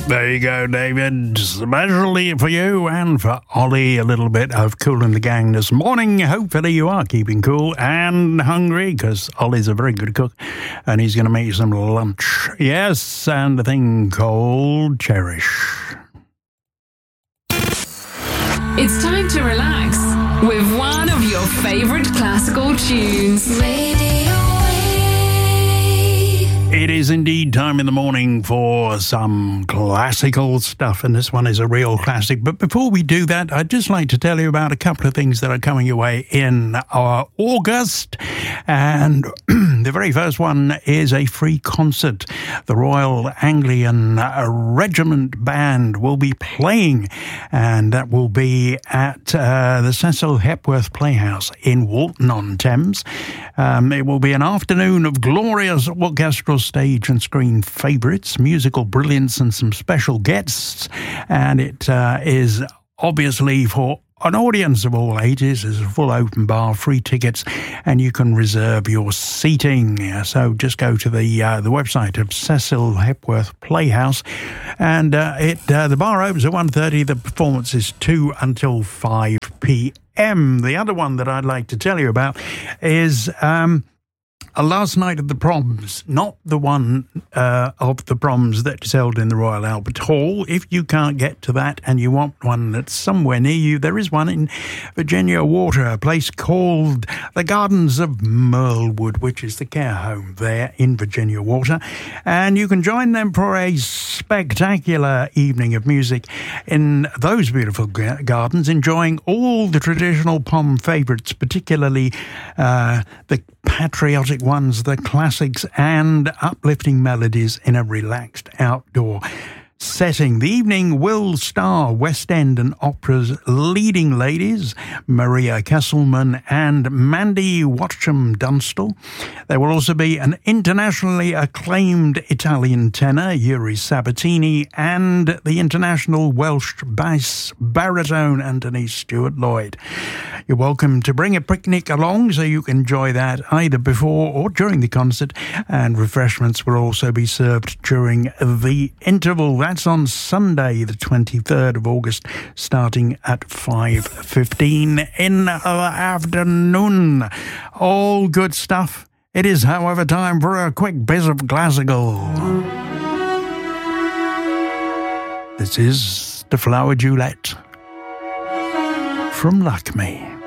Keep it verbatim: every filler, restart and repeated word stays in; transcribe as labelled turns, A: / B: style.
A: There you go, David. Especially for you and for Ollie, a little bit of Kool and the Gang this morning. Hopefully you are keeping cool and hungry, because Ollie's a very good cook and he's going to make you some lunch. Yes, and a thing called Cherish.
B: It's time to relax with one of your favourite classical tunes. Radio.
A: It is indeed time in the morning for some classical stuff, and this one is a real classic. But before we do that, I'd just like to tell you about a couple of things that are coming your way in uh, August. And the very first one is a free concert. The Royal Anglian Regiment Band will be playing, and that will be at uh, the Cecil Hepworth Playhouse in Walton-on-Thames. Um, it will be an afternoon of glorious orchestral stage and screen favourites, musical brilliance and some special guests, and it uh, is obviously for an audience of all ages. There's a full open bar, free tickets, and you can reserve your seating. So just go to the uh, the website of Cecil Hepworth Playhouse, and uh, it uh, the bar opens at one thirty. The performance is two until five p.m. The other one that I'd like to tell you about is Um, A Last Night at the Proms, not the one uh, of the proms that is held in the Royal Albert Hall. If you can't get to that and you want one that's somewhere near you, there is one in Virginia Water, a place called the Gardens of Merlewood, which is the care home there in Virginia Water. And you can join them for a spectacular evening of music in those beautiful g- gardens, enjoying all the traditional pom favourites, particularly uh, the patriotic ones, the classics, and uplifting melodies in a relaxed outdoor setting. The evening will star West End and Opera's leading ladies, Maria Kesselman and Mandy Watcham Dunstall. There will also be an internationally acclaimed Italian tenor, Yuri Sabatini, and the international Welsh bass baritone, Anthony Stewart Lloyd. You're welcome to bring a picnic along so you can enjoy that either before or during the concert, and refreshments will also be served during the interval. That's on Sunday, the twenty-third of August, starting at five fifteen in the afternoon. All good stuff. It is, however, time for a quick bit of classical. This is the Flower Duet from Lakme.